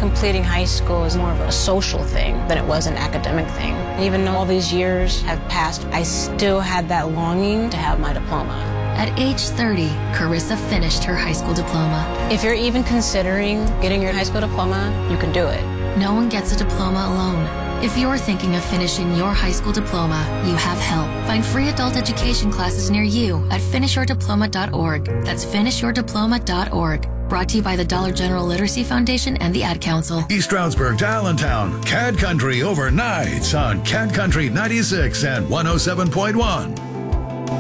completing high school is more of a social thing than it was an academic thing. Even though all these years have passed, I still had that longing to have my diploma. At age 30, Carissa finished her high school diploma. If you're even considering getting your high school diploma, you can do it. No one gets a diploma alone. If you're thinking of finishing your high school diploma, you have help. Find free adult education classes near you at finishyourdiploma.org. That's finishyourdiploma.org. Brought to you by the Dollar General Literacy Foundation and the Ad Council. East Stroudsburg to Allentown, CAD Country overnights on CAD Country 96 and 107.1.